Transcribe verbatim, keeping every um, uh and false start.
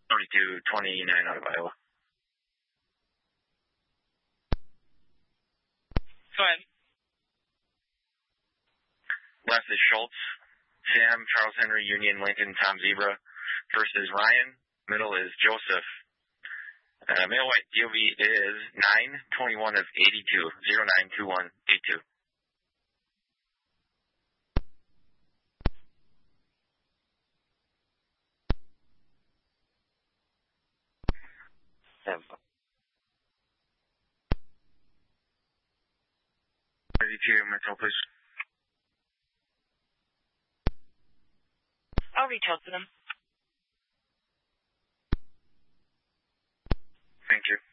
forty-two twenty-nine out of Iowa. Go ahead. Left is Schultz, Sam, Charles Henry, Union, Lincoln, Tom Zebra. First is Ryan. Middle is Joseph. Uh, male white D O V is nine twenty-one of eighty-two, zero nine two one eight two. thirty-two, Metro, please. I'll reach out to them. Thank you.